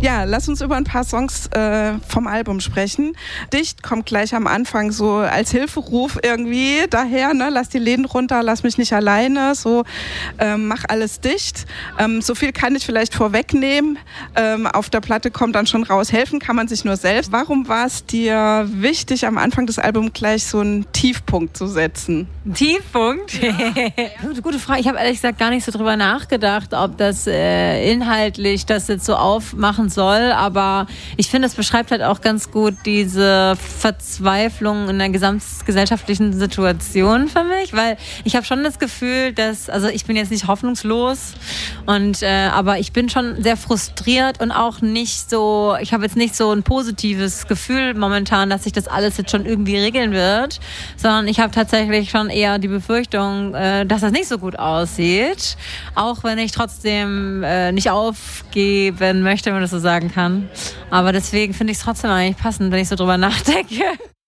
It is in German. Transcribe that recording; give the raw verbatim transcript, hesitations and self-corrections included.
Ja, lass uns über ein paar Songs äh, vom Album sprechen. Dicht kommt gleich am Anfang so als Hilferuf irgendwie daher, ne? Lass die Läden runter, lass mich nicht alleine, so ähm, mach alles dicht. Ähm, so viel kann ich vielleicht vorwegnehmen. Ähm, auf der Platte kommt dann schon raus, helfen kann man sich nur selbst. Warum war es dir wichtig, am Anfang des Albums gleich so einen Tiefpunkt zu setzen? Tiefpunkt? Ja. Gute Frage. Ich habe ehrlich gesagt gar nicht so drüber nachgedacht, ob das äh, inhaltlich das jetzt so aufmachen soll, aber ich finde, es beschreibt halt auch ganz gut diese Verzweiflung in der gesamtgesellschaftlichen Situation für mich, weil ich habe schon das Gefühl, dass, also ich bin jetzt nicht hoffnungslos, und äh, aber ich bin schon sehr frustriert und auch nicht so, ich habe jetzt nicht so ein positives Gefühl momentan, dass sich das alles jetzt schon irgendwie regeln wird, sondern ich habe tatsächlich schon eher die Befürchtung, äh, dass das nicht so gut aussieht, auch wenn ich trotzdem äh, nicht aufgeben möchte, wenn man das so sagen kann. Aber deswegen finde ich es trotzdem eigentlich passend, wenn ich so drüber nachdenke.